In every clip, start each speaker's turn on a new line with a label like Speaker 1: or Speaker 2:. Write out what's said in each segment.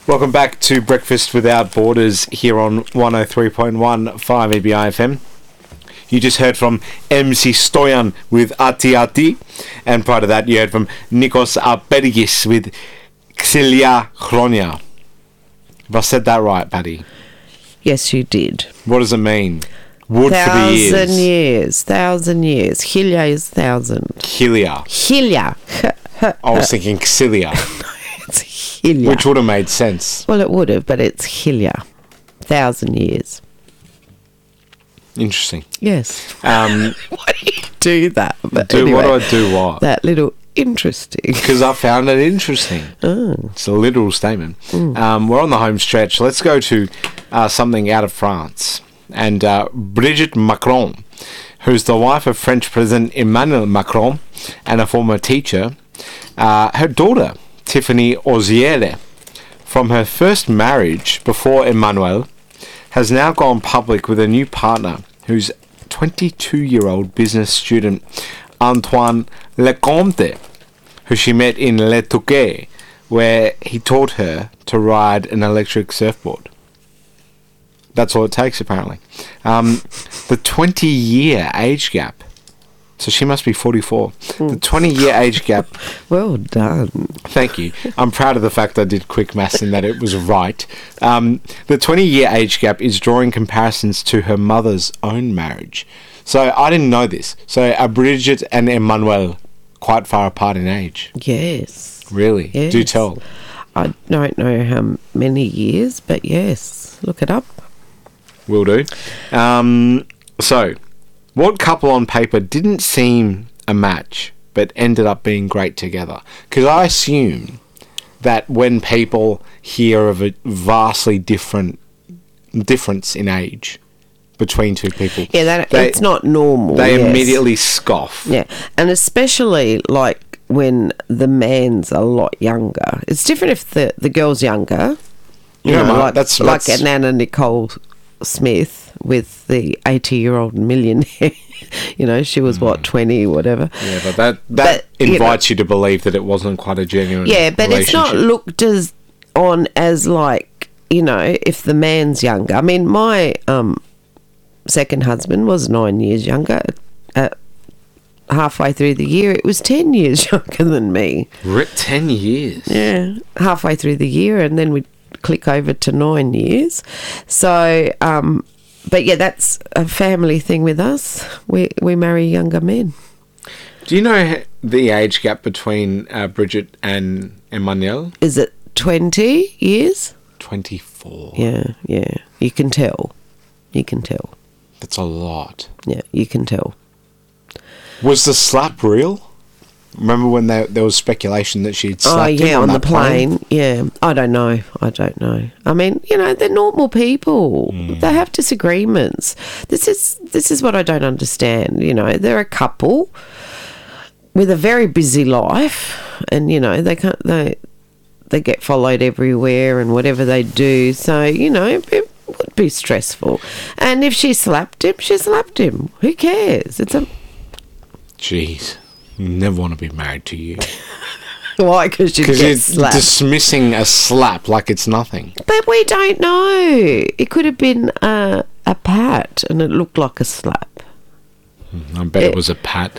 Speaker 1: Welcome back to Breakfast Without Borders here on 103.15 EBI FM. You just heard from MC Stoyan with Ati Ati, and prior to that you heard from Nikos Apergis with Xilia Chronia. Have I said that right, Paddy?
Speaker 2: Yes, you did.
Speaker 1: What does it mean? Wood for the ears.
Speaker 2: 1,000 years. 1,000 years. Hilia is 1,000.
Speaker 1: Hilia.
Speaker 2: Hilia.
Speaker 1: I was thinking Xilia,
Speaker 2: It's Hilia.
Speaker 1: which would have made sense.
Speaker 2: Well, it would have, but it's Hilia. 1,000 years.
Speaker 1: Interesting.
Speaker 2: Yes.
Speaker 1: Um,
Speaker 2: Why do you do that? But
Speaker 1: what do I do what?
Speaker 2: That little interesting.
Speaker 1: Because I found it interesting.
Speaker 2: Oh.
Speaker 1: It's a literal statement. We're on the home stretch. Let's go to something out of France. And Brigitte Macron, who's the wife of French President Emmanuel Macron and a former teacher, her daughter, Tiffany Oziere, from her first marriage before Emmanuel, has now gone public with a new partner who's 22-year-old business student Antoine Lecomte, who she met in Le Touquet, where he taught her to ride an electric surfboard. That's all it takes, apparently. The 20-year age gap. So she must be 44. The 20-year age gap.
Speaker 2: Well done.
Speaker 1: Thank you. I'm proud of the fact I did quick maths and that it was right. The 20-year age gap is drawing comparisons to her mother's own marriage. So I didn't know this. So are Brigitte and Emmanuel quite far apart in age?
Speaker 2: Yes.
Speaker 1: Really?
Speaker 2: Yes.
Speaker 1: Do tell.
Speaker 2: I don't know how many years, but yes. Look it up.
Speaker 1: Will do. So, what couple on paper didn't seem a match, but ended up being great together? Because I assume that when people hear of a vastly difference in age between two people,
Speaker 2: Yeah, it's not normal.
Speaker 1: They
Speaker 2: yes.
Speaker 1: immediately scoff.
Speaker 2: Yeah, and especially like when the man's a lot younger. It's different if the girl's younger. You know,
Speaker 1: Mark,
Speaker 2: like
Speaker 1: that's
Speaker 2: an Anna Nicole Smith with the 80-year-old millionaire. You know, she was, 20, whatever.
Speaker 1: Yeah, but that invites you to believe that it wasn't quite a genuine
Speaker 2: but it's not looked as like, you know, if the man's younger. I mean, my second husband was 9 years younger. Halfway through the year, it was 10 years younger than me.
Speaker 1: 10 years?
Speaker 2: Yeah, halfway through the year, and then we'd click over to 9 years. So, but yeah, that's a family thing with us. We marry younger men.
Speaker 1: Do you know the age gap between Brigitte and Emmanuel?
Speaker 2: Is it 20 years?
Speaker 1: 24.
Speaker 2: Yeah. You can tell.
Speaker 1: That's a lot.
Speaker 2: Yeah, you can tell.
Speaker 1: Was the slap real? Remember when there was speculation that she'd slapped him
Speaker 2: on the
Speaker 1: that
Speaker 2: plane? Yeah, I don't know. I mean, you know, they're normal people. They have disagreements. This is what I don't understand. You know, they're a couple with a very busy life, and you know they get followed everywhere and whatever they do. So you know, it would be stressful. And if she slapped him, she slapped him. Who cares?
Speaker 1: Jeez. Never want to be married to you.
Speaker 2: Why? Because you're
Speaker 1: dismissing a slap like it's nothing.
Speaker 2: But we don't know. It could have been a pat and it looked like a slap.
Speaker 1: I bet it was a pat.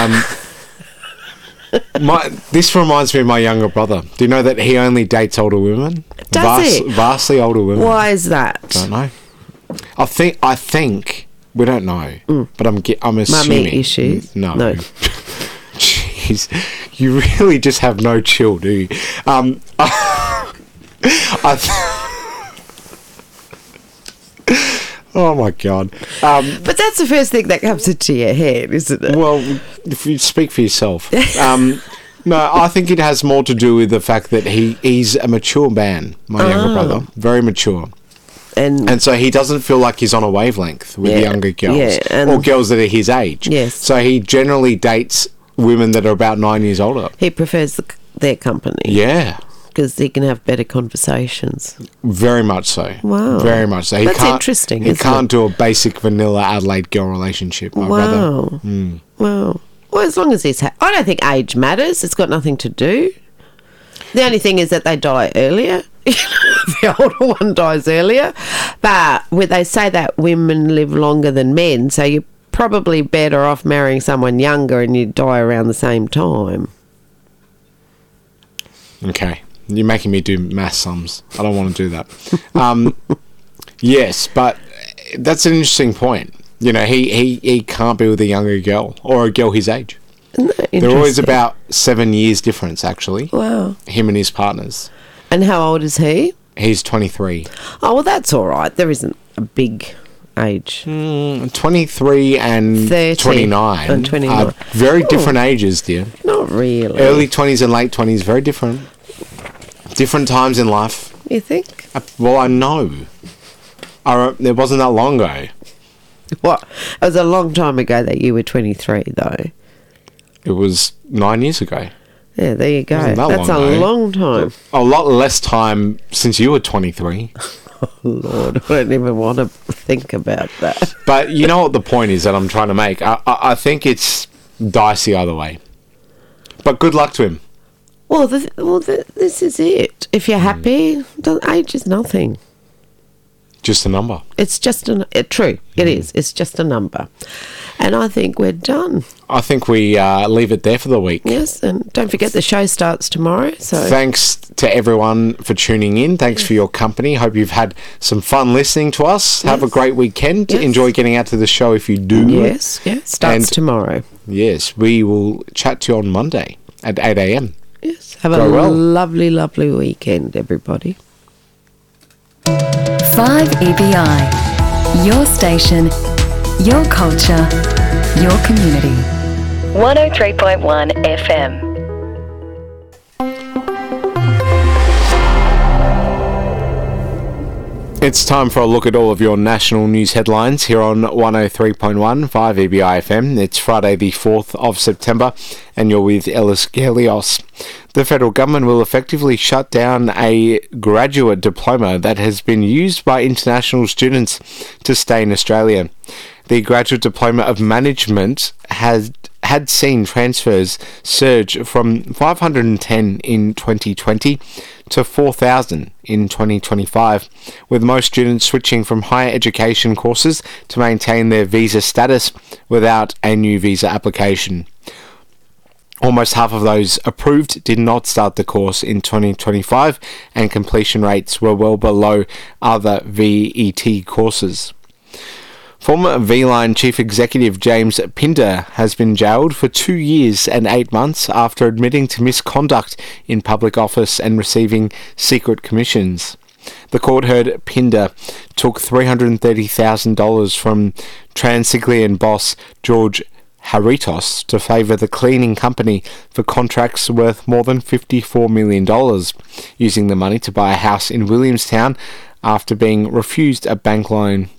Speaker 1: This reminds me of my younger brother. Do you know that he only dates older women?
Speaker 2: Does he?
Speaker 1: Vastly older women.
Speaker 2: Why is that?
Speaker 1: Don't know. I think we don't know, but I'm assuming.
Speaker 2: Mummy issues?
Speaker 1: No. Jeez, you really just have no chill, do you? Oh my God.
Speaker 2: But that's the first thing that comes into your head, isn't it?
Speaker 1: Well, if you speak for yourself. No, I think it has more to do with the fact that he's a mature man, my younger brother, very mature. And so he doesn't feel like he's on a wavelength with younger girls or girls that are his age.
Speaker 2: Yes.
Speaker 1: So he generally dates women that are about 9 years older.
Speaker 2: He prefers their company.
Speaker 1: Yeah.
Speaker 2: Because he can have better conversations.
Speaker 1: Very much so.
Speaker 2: Wow.
Speaker 1: Very much so.
Speaker 2: That's interesting,
Speaker 1: He can't do a basic vanilla Adelaide girl relationship, my brother.
Speaker 2: Wow. Well, as long as he's... I don't think age matters. It's got nothing to do. The only thing is that they die earlier. The older one dies earlier. But they say that women live longer than men, so you're probably better off marrying someone younger and you die around the same time.
Speaker 1: Okay. You're making me do math sums. I don't want to do that. Yes, but that's an interesting point. You know, he can't be with a younger girl or a girl his age. They're always about 7 years difference, actually.
Speaker 2: Wow.
Speaker 1: Him and his partners.
Speaker 2: And how old is he?
Speaker 1: He's 23.
Speaker 2: Oh, well, that's all right. There isn't a big age.
Speaker 1: 23 and
Speaker 2: 30
Speaker 1: 29.
Speaker 2: and 29.
Speaker 1: Are very different ages, dear.
Speaker 2: Not really.
Speaker 1: Early 20s and late 20s, very different. Different times in life.
Speaker 2: You think?
Speaker 1: Well, I know. It wasn't that long ago.
Speaker 2: What? It was a long time ago that you were 23, though.
Speaker 1: It was 9 years ago.
Speaker 2: Yeah, there you go.
Speaker 1: Wasn't that
Speaker 2: That's
Speaker 1: long
Speaker 2: a
Speaker 1: ago.
Speaker 2: long time.
Speaker 1: A lot less time since you were 23.
Speaker 2: Oh, Lord, I don't even want to think about that.
Speaker 1: But you know what the point is that I'm trying to make? I think it's dicey either way. But good luck to him.
Speaker 2: Well, this is it. If you're happy, age is nothing.
Speaker 1: Just a number.
Speaker 2: It's just true. It is. It's just a number. And I think we're done.
Speaker 1: I think we leave it there for the week.
Speaker 2: Yes, and don't forget the show starts tomorrow. So
Speaker 1: thanks to everyone for tuning in. Thanks for your company. Hope you've had some fun listening to us. Have a great weekend.
Speaker 2: Yes.
Speaker 1: Enjoy getting out to the show if you do.
Speaker 2: Yes, starts tomorrow.
Speaker 1: Yes, we will chat to you on Monday at 8 a.m.
Speaker 2: Yes, have a lovely, lovely weekend, everybody.
Speaker 3: 5EBI, your station, your culture, your community. 103.1 FM.
Speaker 1: It's time for a look at all of your national news headlines here on 103.1 5EBI FM. It's Friday the 4th of September and you're with Ellis Gerlios. The federal government will effectively shut down a graduate diploma that has been used by international students to stay in Australia. The Graduate Diploma of Management had seen transfers surge from 510 in 2020 to 4,000 in 2025, with most students switching from higher education courses to maintain their visa status without a new visa application. Almost half of those approved did not start the course in 2025, and completion rates were well below other VET courses. Former V-Line Chief Executive James Pinder has been jailed for 2 years and 8 months after admitting to misconduct in public office and receiving secret commissions. The court heard Pinder took $330,000 from Transiglian boss George Haritos to favour the cleaning company for contracts worth more than $54 million, using the money to buy a house in Williamstown after being refused a bank loan.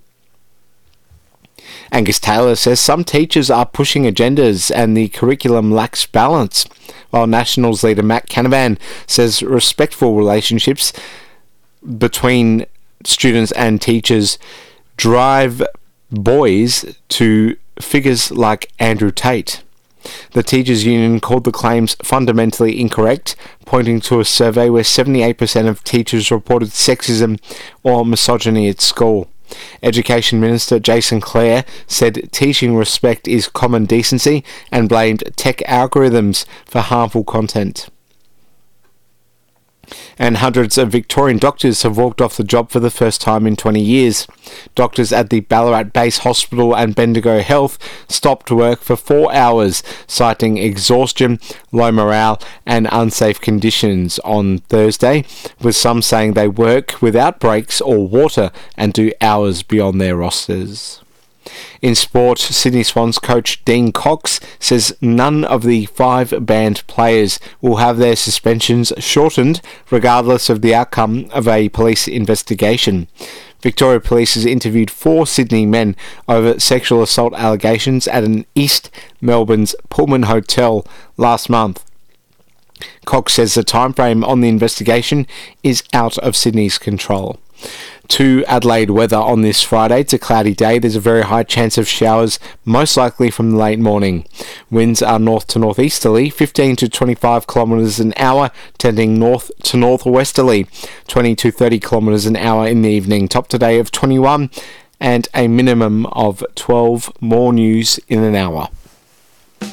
Speaker 1: Angus Taylor says some teachers are pushing agendas and the curriculum lacks balance, while Nationals leader Matt Canavan says respectful relationships between students and teachers drive boys to figures like Andrew Tate. The Teachers Union called the claims fundamentally incorrect, pointing to a survey where 78% of teachers reported sexism or misogyny at school. Education Minister Jason Clare said teaching respect is common decency and blamed tech algorithms for harmful content. And hundreds of Victorian doctors have walked off the job for the first time in 20 years. Doctors at the Ballarat Base Hospital and Bendigo Health stopped work for 4 hours, citing exhaustion, low morale and unsafe conditions on Thursday, with some saying they work without breaks or water and do hours beyond their rosters. In sport, Sydney Swans coach Dean Cox says none of the 5 banned players will have their suspensions shortened regardless of the outcome of a police investigation. Victoria Police has interviewed 4 Sydney men over sexual assault allegations at an East Melbourne's Pullman Hotel last month. Cox says the timeframe on the investigation is out of Sydney's control. To Adelaide weather on this Friday. It's a cloudy day. There's a very high chance of showers, most likely from the late morning. Winds are north to northeasterly, 15 to 25 kilometres an hour, tending north to northwesterly, 20 to 30 kilometres an hour in the evening. Top today of 21 and a minimum of 12. More news in an hour.